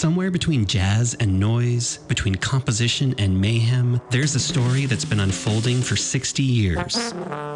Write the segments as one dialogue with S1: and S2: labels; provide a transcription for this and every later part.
S1: Somewhere between jazz and noise, between composition and mayhem, there's a story that's been unfolding for 60 years.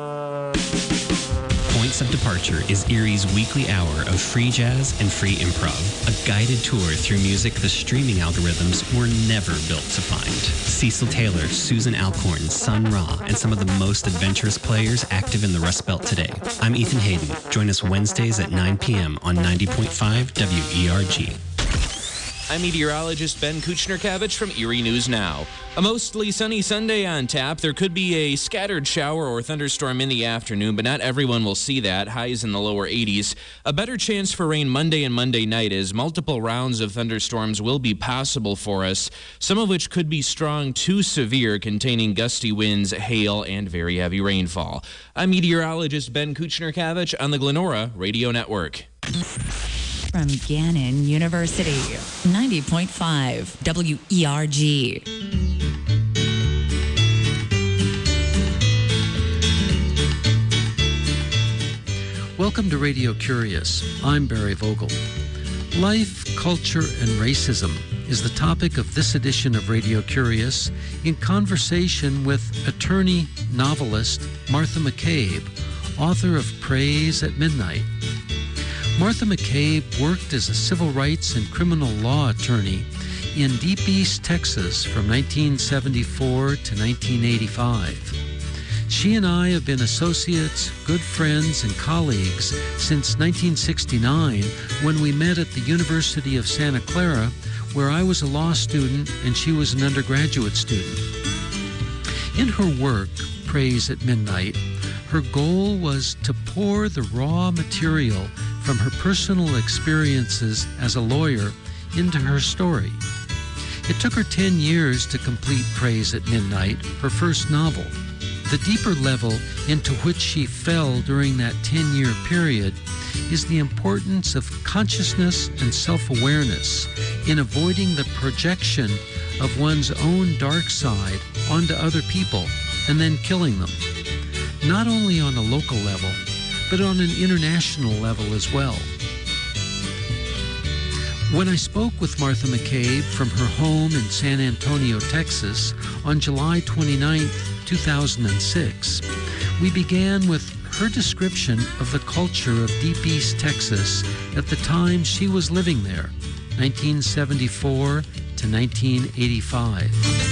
S1: Points of Departure is Erie's weekly hour of free jazz and free improv, a guided tour through music the streaming algorithms were never built to find. Cecil Taylor, Susan Alcorn, Sun Ra, and some of the most adventurous players active in the Rust Belt today. I'm Ethan Hayden. Join us Wednesdays at 9 p.m. on 90.5 WERG.
S2: I'm meteorologist Ben Kuchner-Kavich from Erie News Now. A mostly sunny Sunday on tap. There could be a scattered shower or thunderstorm in the afternoon, but not everyone will see that. Highs in the lower 80s. A better chance for rain Monday and Monday night as multiple rounds of thunderstorms will be possible for us, some of which could be strong to severe, containing gusty winds, hail, and very heavy rainfall. I'm meteorologist Ben Kuchner-Kavich on the Glenora Radio Network.
S3: From Gannon University, 90.5 WERG.
S4: Welcome to Radio Curious. I'm Barry Vogel. Life, culture, and racism is the topic of this edition of Radio Curious in conversation with attorney, novelist Martha McCabe, author of Praise at Midnight. Martha McCabe worked as a civil rights and criminal law attorney in Deep East, Texas from 1974 to 1985. She and I have been associates, good friends, and colleagues since 1969 when we met at the University of Santa Clara, where I was a law student and she was an undergraduate student. In her work, Praise at Midnight, her goal was to pour the raw material from her personal experiences as a lawyer into her story. It took her 10 years to complete Praise at Midnight, her first novel. The deeper level into which she fell during that 10-year period is the importance of consciousness and self-awareness in avoiding the projection of one's own dark side onto other people and then killing them, not only on a local level, but on an international level as well. When I spoke with Martha McCabe from her home in San Antonio, Texas, on July 29, 2006, we began with her description of the culture of Deep East, Texas at the time she was living there, 1974 to 1985.